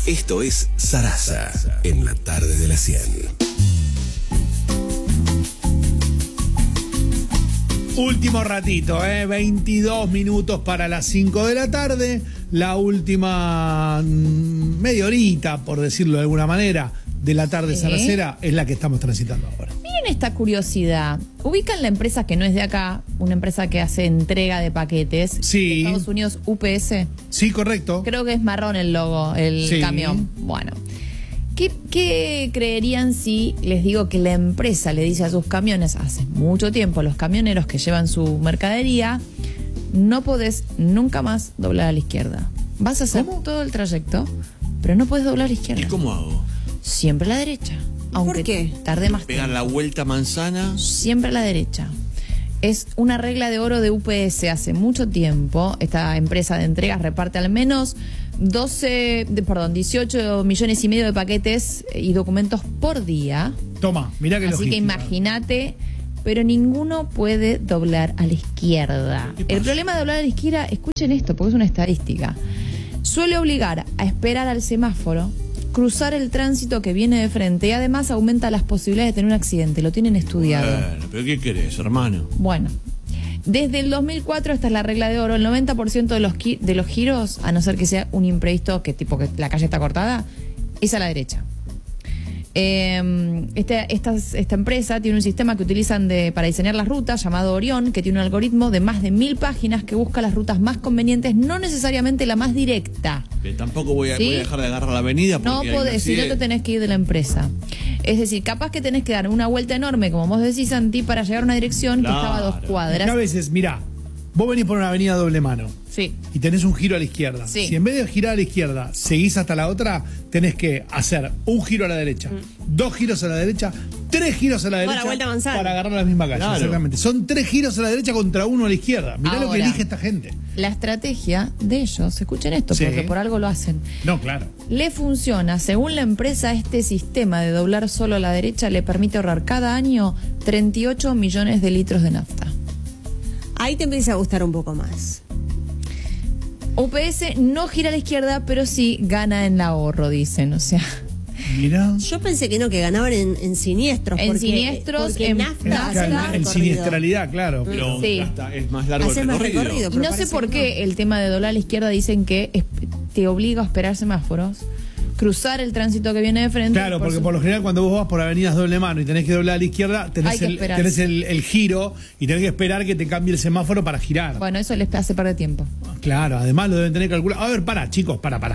Esto es Sarasa, en la tarde de la 100. Último ratito, 22 minutos para las 5 de la tarde. La última media horita, por decirlo de alguna manera, de la tarde saracera es la que estamos transitando ahora. Miren esta curiosidad. Ubican la empresa que no es de acá, una empresa que hace entrega de paquetes. Sí. De Estados Unidos, UPS. Sí, correcto. Creo que es marrón el logo, el camión. Bueno. ¿Qué creerían si les digo que la empresa le dice a sus camiones, hace mucho tiempo, los camioneros que llevan su mercadería, no podés nunca más doblar a la izquierda? Vas a hacer todo el trayecto, pero no podés doblar a la izquierda. ¿Y cómo hago? Siempre a la derecha. Aunque ¿Por qué? tarde más Pegar tiempo. la vuelta manzana. Siempre a la derecha. Es una regla de oro de UPS hace mucho tiempo. Esta empresa de entregas reparte al menos 18 millones y medio de paquetes y documentos por día. Toma, mirá que Así que imagínate, pero ninguno puede doblar a la izquierda. El problema de doblar a la izquierda, escuchen esto, porque es una estadística, suele obligar a esperar al semáforo, cruzar el tránsito que viene de frente y además aumenta las posibilidades de tener un accidente. Lo tienen estudiado. Bueno, pero ¿qué querés, hermano? Bueno, desde el 2004 esta es la regla de oro. El 90% de los giros, a no ser que sea un imprevisto que tipo que la calle está cortada, es a la derecha. Esta empresa tiene un sistema que utilizan para diseñar las rutas llamado Orión, que tiene un algoritmo de más de 1000 páginas que busca las rutas más convenientes, no necesariamente la más directa. Que tampoco voy a ¿Sí? dejar de agarrar la avenida porque No podés, si no te tenés que ir de la empresa. Es decir, capaz que tenés que dar una vuelta enorme, como vos decís, Santi, para llegar a una dirección que estaba a 2 cuadras. A veces, mirá, vos venís por una avenida doble mano. Sí. Y tenés un giro a la izquierda. Sí. Si en vez de girar a la izquierda seguís hasta la otra, tenés que hacer un giro a la derecha, 2 giros a la derecha, 3 giros a la derecha vuelta manzana. para agarrar la misma calle. Claro. Exactamente. Son 3 giros a la derecha contra 1 a la izquierda. Mirá lo que Ahora, elige esta gente. La estrategia de ellos, escuchen esto, Sí. porque por algo lo hacen. No, claro. Le funciona, según la empresa, este sistema de doblar solo a la derecha le permite ahorrar cada año 38 millones de litros de nafta. Ahí te empieza a gustar un poco más. UPS no gira a la izquierda, pero sí gana en ahorro, dicen. O sea, Mirá. Yo pensé que no, que ganaban en siniestros. En siniestros, porque en nafta nafta. hace más En recorrido. siniestralidad, claro. Pero Sí. es más largo Hace el más recorrido. recorrido. y Pero no sé parece por que qué el tema de doblar a la izquierda dicen que te obliga a esperar semáforos, cruzar el tránsito que viene de frente. Claro, porque por lo general cuando vos vas por avenidas doble mano y tenés que doblar a la izquierda, Hay tenés, que esperar. tenés el giro y tenés que esperar que te cambie el semáforo para girar. Bueno, eso les hace perder tiempo. Claro, además lo deben tener calculado. A ver, pará, chicos, pará. Pará.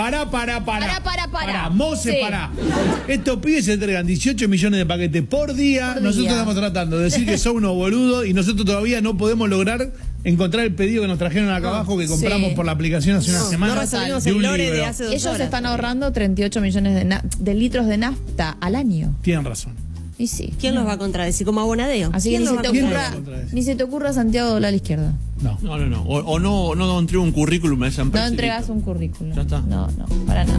Mose, Sí. pará. Estos pibes se entregan 18 millones de paquetes por día. Por Nosotros día. estamos tratando de decir que son unos boludos y nosotros todavía no podemos lograr encontrar el pedido que nos trajeron acá abajo que compramos Sí. por la aplicación hace una semana. No resolvimos de el un lore libro. de hace 2 Ellos horas. están ahorrando 38 millones de litros de nafta al año. Tienen razón. Y sí. ¿Quién los va a contradecir? Como Abonadeo. Así que ¿Quién ni los se, va te a ¿Quién ocurra, lo va a contradecir? ni se te ocurra, Santiago, doblar a la izquierda. No. No. O no entrego un currículum a esa empresa. No y entregas listo. un currículum. Ya está. No, para nada.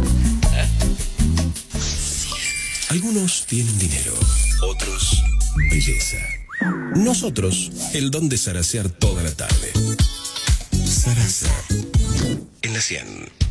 Algunos tienen dinero, otros belleza. Nosotros, el don de zarasear toda la tarde. Sarasa, en la 100.